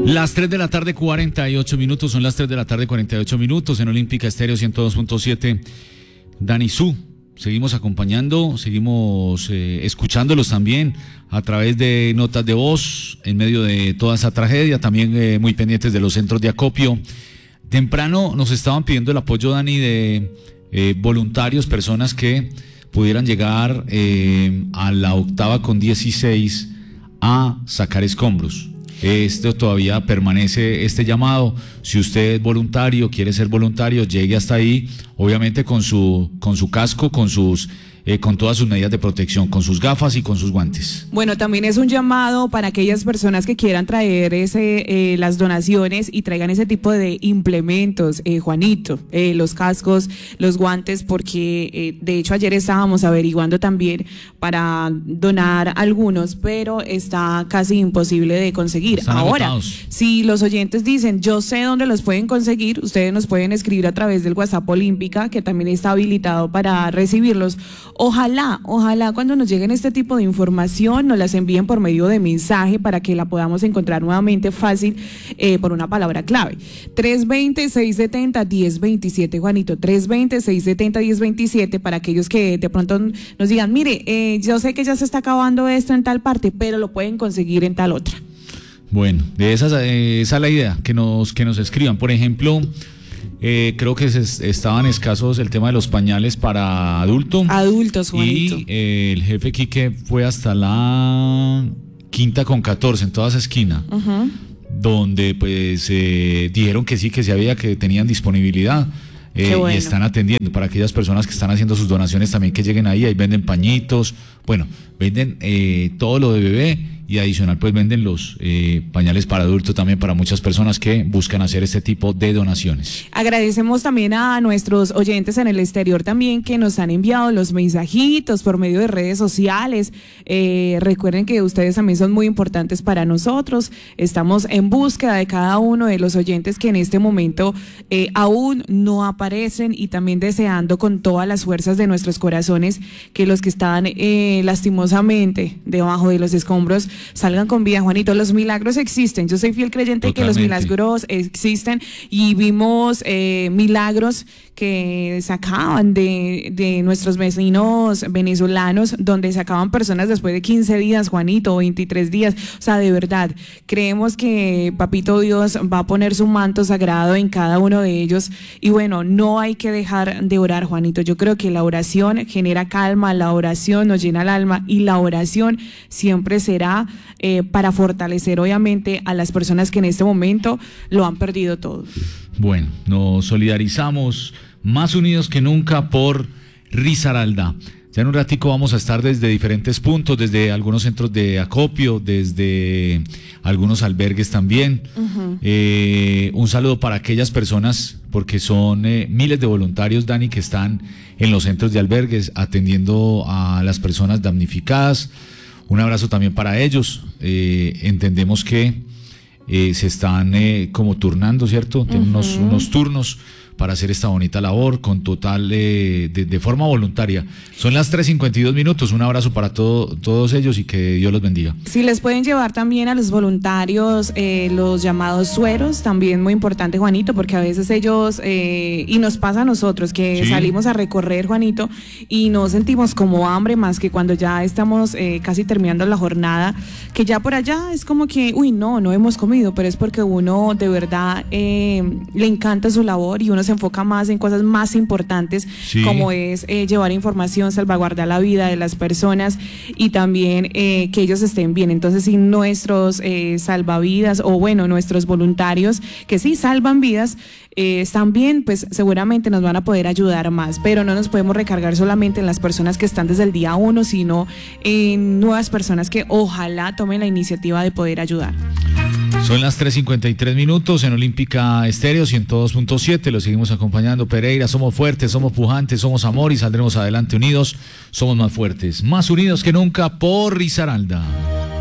Las 3 de la tarde, 48 minutos, son las 3 de la tarde, 48 minutos en Olímpica Estéreo 102.7. Dani Su, seguimos acompañando, seguimos escuchándolos también a través de notas de voz en medio de toda esa tragedia, también muy pendientes de los centros de acopio. Temprano nos estaban pidiendo el apoyo, Dani, de voluntarios, personas que pudieran llegar a la 8:16 a sacar escombros. Esto todavía permanece este llamado. Si usted es voluntario, quiere ser voluntario, llegue hasta ahí, obviamente con su casco, con todas sus medidas de protección, con sus gafas y con sus guantes. Bueno, también es un llamado para aquellas personas que quieran traer las donaciones y traigan ese tipo de implementos, Juanito, los cascos, los guantes, porque de hecho ayer estábamos averiguando también para donar algunos, pero está casi imposible de conseguir. Están ahora, agotados. si los oyentes dicen, yo sé dónde los pueden conseguir, ustedes nos pueden escribir a través del WhatsApp Olímpica, que también está habilitado para recibirlos. Ojalá cuando nos lleguen este tipo de información nos las envíen por medio de mensaje para que la podamos encontrar nuevamente fácil por una palabra clave. 320-670-1027, Juanito, 320-670-1027 para aquellos que de pronto nos digan, mire, yo sé que ya se está acabando esto en tal parte, pero lo pueden conseguir en tal otra. Bueno, esa es la idea, que nos escriban. Por ejemplo, creo que estaban escasos el tema de los pañales para adultos, Juanito. Y el jefe Quique fue hasta la 5:14 en toda esa esquina, donde pues dijeron que sí, que había, que tenían disponibilidad. Bueno. Y están atendiendo para aquellas personas que están haciendo sus donaciones también, que lleguen ahí venden pañitos, bueno, venden todo lo de bebé, y adicional pues venden los pañales para adultos también para muchas personas que buscan hacer este tipo de donaciones. Agradecemos también a nuestros oyentes en el exterior también que nos han enviado los mensajitos por medio de redes sociales. Recuerden que ustedes también son muy importantes para nosotros. Estamos en búsqueda de cada uno de los oyentes que en este momento aún no aparecen, y también deseando con todas las fuerzas de nuestros corazones que los que están lastimosamente debajo de los escombros salgan con vida, Juanito. Los milagros existen, yo soy fiel creyente de que los milagros existen, y vimos milagros que sacaban de nuestros vecinos venezolanos, donde sacaban personas después de 15 días, Juanito, 23 días, o sea, de verdad, creemos que Papito Dios va a poner su manto sagrado en cada uno de ellos, y bueno, no hay que dejar de orar, Juanito. Yo creo que la oración genera calma, la oración nos llena el alma, y la oración siempre será para fortalecer obviamente a las personas que en este momento lo han perdido todo. Bueno, nos solidarizamos más unidos que nunca por Risaralda. Ya en un ratico vamos a estar desde diferentes puntos, desde algunos centros de acopio, desde algunos albergues también. Un saludo para aquellas personas, porque son miles de voluntarios, Dani, que están en los centros de albergues atendiendo a las personas damnificadas. Un abrazo también para ellos. Entendemos que se están como turnando, ¿cierto? Tienen unos turnos para hacer esta bonita labor con total de forma voluntaria. Son las 3:52 minutos. Un abrazo para todos ellos y que Dios los bendiga. Si les pueden llevar también a los voluntarios los llamados sueros, también muy importante, Juanito, porque a veces ellos, y nos pasa a nosotros que salimos a recorrer, Juanito, y no sentimos como hambre más que cuando ya estamos casi terminando la jornada, que ya por allá es como que, no hemos comido, pero es porque uno de verdad le encanta su labor, y uno se enfoca más en cosas más importantes, como es llevar información, salvaguardar la vida de las personas, y también que ellos estén bien. Entonces, si nuestros salvavidas, o bueno, nuestros voluntarios que sí salvan vidas, están bien, pues seguramente nos van a poder ayudar más, pero no nos podemos recargar solamente en las personas que están desde el día 1, sino en nuevas personas que ojalá tomen la iniciativa de poder ayudar. Son las 3:53 minutos en Olímpica Estéreo 102.7. Lo seguimos acompañando. Pereira, somos fuertes, somos pujantes, somos amor y saldremos adelante unidos. Somos más fuertes, más unidos que nunca por Risaralda.